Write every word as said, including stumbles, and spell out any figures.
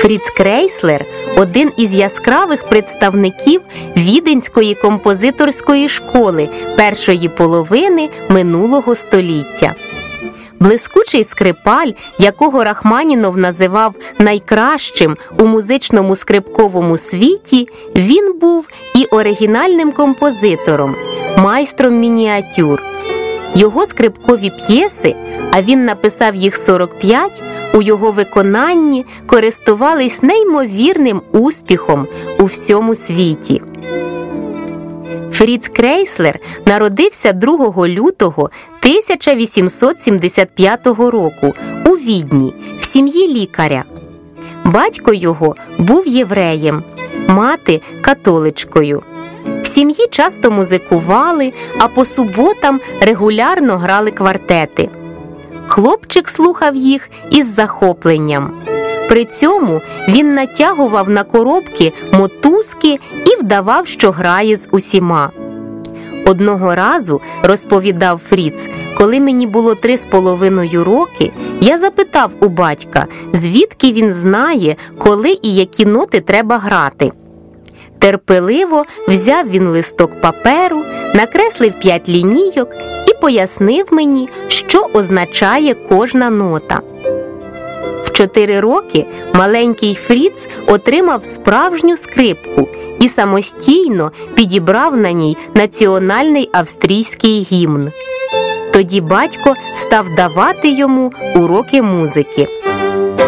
Фріц Крейслер – один із яскравих представників Віденської композиторської школи першої половини минулого століття. Блискучий скрипаль, якого Рахманінов називав найкращим у музичному скрипковому світі, він був і оригінальним композитором, майстром мініатюр. Його скрипкові п'єси, а він написав їх сорок п'ять, у його виконанні користувались неймовірним успіхом у всьому світі. Фріц Крейслер народився другого лютого тисяча вісімсот сімдесят п'ятого року у Відні в сім'ї лікаря. Батько його був євреєм, мати – католичкою. В сім'ї часто музикували, а по суботам регулярно грали квартети. Хлопчик слухав їх із захопленням. При цьому він натягував на коробки мотузки і вдавав, що грає з усіма. Одного разу, розповідав Фріц, коли мені було три з половиною роки, я запитав у батька, звідки він знає, коли і які ноти треба грати. Терпеливо взяв він листок паперу, накреслив п'ять лінійок і пояснив мені, що означає кожна нота. В чотири роки маленький Фріц отримав справжню скрипку і самостійно підібрав на ній національний австрійський гімн. Тоді батько став давати йому уроки музики.